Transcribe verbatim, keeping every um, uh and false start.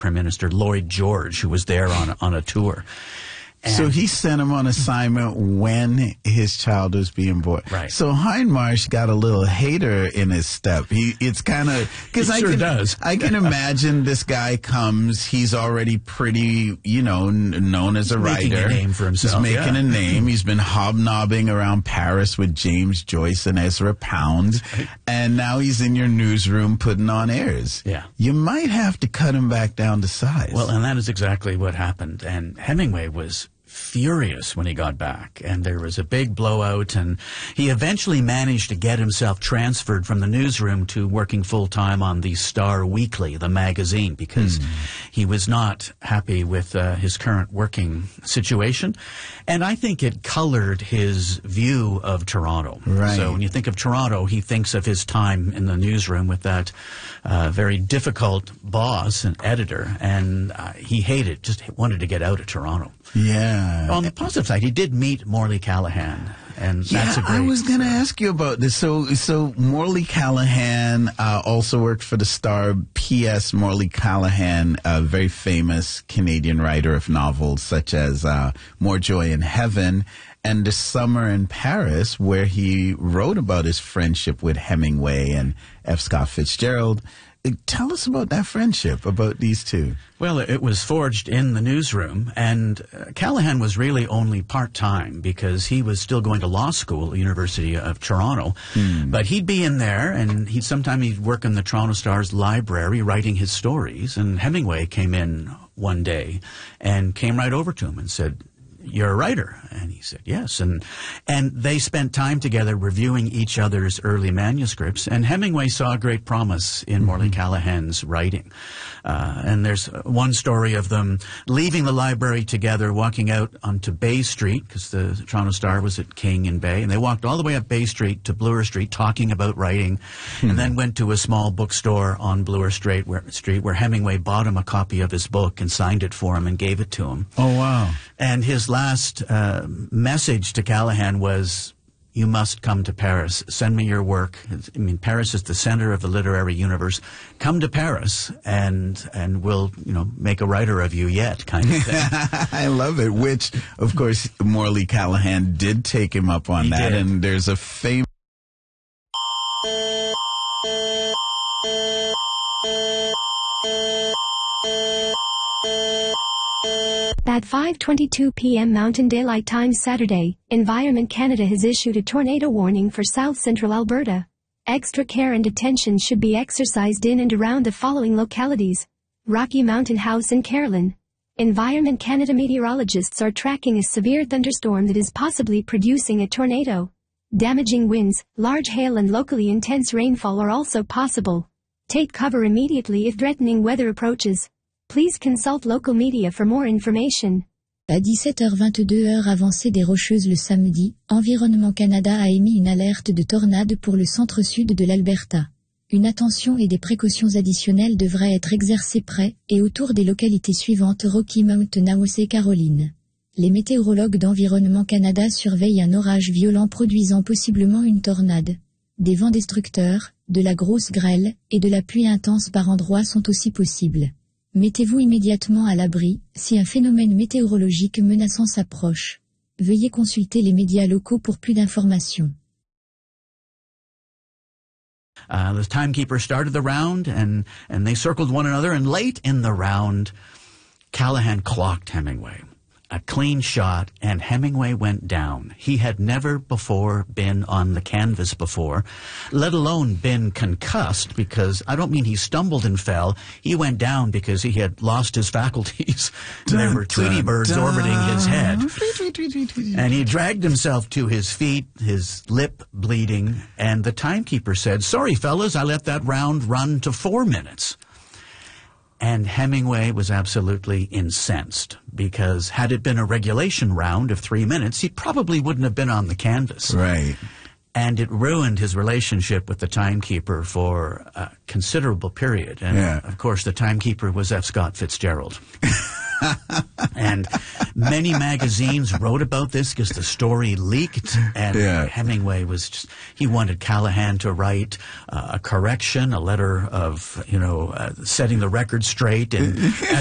Prime Minister Lloyd George, who was there on a, on a tour. And so he sent him on assignment when his child was being born. Right. So Hindmarsh got a little hater in his step. He, it's kind of because I sure can, does. I can imagine this guy comes. He's already pretty, you know, n- known as a making writer. Making a name for himself. He's making yeah. a name. He's been hobnobbing around Paris with James Joyce and Ezra Pound, right. and now he's in your newsroom putting on airs. Yeah. You might have to cut him back down to size. Well, and that is exactly what happened. And Hemingway was furious when he got back, and there was a big blowout, and he eventually managed to get himself transferred from the newsroom to working full-time on the Star Weekly, the magazine, because mm. he was not happy with uh, his current working situation. And I think it colored his view of Toronto. Right. So when you think of Toronto, he thinks of his time in the newsroom with that uh, very difficult boss and editor, and uh, he hated, just wanted to get out of Toronto. Yeah. On the positive side, he did meet Morley Callahan, and yeah, that's a great... I was going to ask you about this. So, so Morley Callahan uh, also worked for the Star. P S. Morley Callahan, a very famous Canadian writer of novels such as uh, More Joy in Heaven and The Summer in Paris, where he wrote about his friendship with Hemingway and F. Scott Fitzgerald. Tell us about that friendship, about these two. Well, it was forged in the newsroom, and uh, Callahan was really only part-time because he was still going to law school at the University of Toronto. Hmm. But he'd be in there, and he'd sometimes he'd work in the Toronto Star's library writing his stories, and Hemingway came in one day and came right over to him and said, "You're a writer?" And he said, "Yes." And and they spent time together reviewing each other's early manuscripts. And Hemingway saw great promise in mm-hmm. Morley Callahan's writing. Uh, and there's one story of them leaving the library together, walking out onto Bay Street, because the Toronto Star was at King and Bay. And they walked all the way up Bay Street to Bloor Street talking about writing, mm-hmm. and then went to a small bookstore on Bloor Street where, Street where Hemingway bought him a copy of his book and signed it for him and gave it to him. Oh, wow. And his last uh, message to Callahan was, "You must come to Paris. Send me your work. I mean, Paris is the center of the literary universe. Come to Paris, and and we'll, you know, make a writer of you yet," kind of thing. I love it. Which, of course, Morley Callahan did take him up on he that, did. And there's a famous. At five twenty-two p m Mountain Daylight Time Saturday, Environment Canada has issued a tornado warning for south-central Alberta. Extra care and attention should be exercised in and around the following localities: Rocky Mountain House and Carillon. Environment Canada meteorologists are tracking a severe thunderstorm that is possibly producing a tornado. Damaging winds, large hail and locally intense rainfall are also possible. Take cover immediately if threatening weather approaches. Please consult local media for more information. À dix-sept heures vingt-deux heure avancée des Rocheuses le samedi, Environnement Canada a émis une alerte de tornade pour le centre-sud de l'Alberta. Une attention et des précautions additionnelles devraient être exercées près et autour des localités suivantes: Rocky Mountain House et Caroline. Les météorologues d'Environnement Canada surveillent un orage violent produisant possiblement une tornade. Des vents destructeurs, de la grosse grêle et de la pluie intense par endroits sont aussi possibles. Mettez-vous immédiatement à l'abri si un phénomène météorologique menaçant s'approche. Veuillez consulter les médias locaux pour plus d'informations. Uh, the timekeeper started the round, and, and they circled one another, and late in the round, Callahan clocked Hemingway. A clean shot, and Hemingway went down. He had never before been on the canvas before, let alone been concussed, because I don't mean he stumbled and fell. He went down because he had lost his faculties. There were Tweety birds orbiting his head. And he dragged himself to his feet, his lip bleeding, and the timekeeper said, "Sorry, fellas, I let that round run to four minutes. And Hemingway was absolutely incensed, because had it been a regulation round of three minutes, he probably wouldn't have been on the canvas. Right. And it ruined his relationship with the timekeeper for a considerable period. And, yeah. of course, the timekeeper was F. Scott Fitzgerald. And many magazines wrote about this because the story leaked, and Yeah. Hemingway was just, he wanted Callahan to write uh, a correction, a letter of, you know, uh, setting the record straight, and